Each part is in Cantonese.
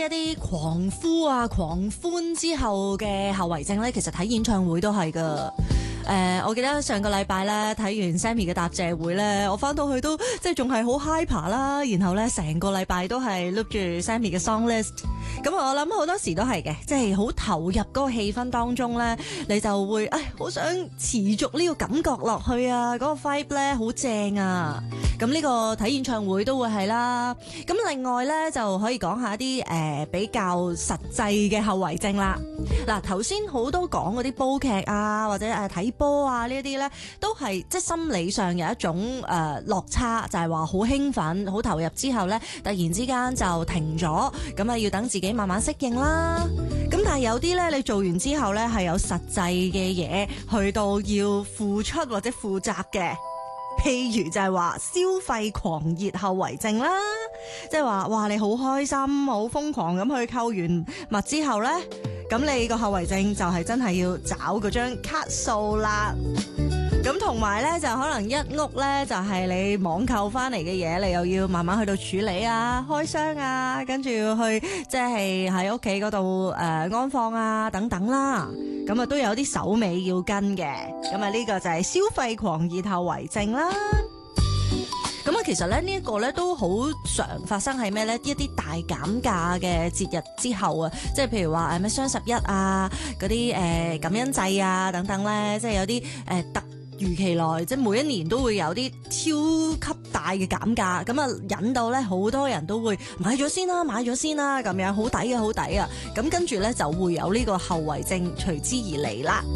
一啲狂呼啊、狂歡之後嘅後遺症咧，其實睇演唱會都係噶。我記得上個禮拜咧睇完 Sammy 嘅答謝會咧，我翻到去都即係仲係好 hyper 啦，然後咧成個禮拜都係 look 住 Sammy 嘅 song list。咁我諗好多時都係嘅，即係好投入嗰個氣氛當中咧，你就會好想持續呢個感覺落去啊！嗰個 vibe 咧好正啊！咁呢個睇演唱會都會係啦。咁另外咧就可以講下一啲比較實際嘅後遺症啦。嗱，頭先好多講嗰啲煲劇啊，或者睇波啊呢一啲咧，都係即係心理上有一種落差，就係話好興奮、好投入之後咧，突然之間就停咗，咁啊要等自己慢慢適應啦。咁但係有啲咧，你做完之後咧係有實際嘅嘢去到要付出或者負責嘅。譬如就係話消費狂熱後遺症啦，即係話哇你好開心、好瘋狂咁去購完物之後咧，咁你個後遺症就係真係要找嗰張卡數啦。咁同埋咧就可能一屋咧就係你網購翻嚟嘅嘢，你又要慢慢去到處理啊、開箱啊，跟住要去即係喺屋企嗰度安放啊等等啦。咁啊都有啲手尾要跟嘅。咁啊呢個就係消費狂熱後遺症啦。咁啊，其實咧呢一個咧都好常發生喺咩咧？一啲大減價嘅節日之後啊，即係譬如話咩雙11啊，嗰啲感恩祭啊等等咧，即係有啲突如其來，即係每一年都會有啲超級大嘅減價，咁啊引到咧好多人都會買咗先啦，咁樣好抵啊！咁跟住咧就會有呢個後遺症隨之而嚟啦。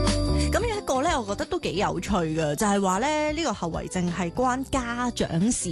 我覺得都幾有趣嘅，就係話咧呢個後遺症係關家長事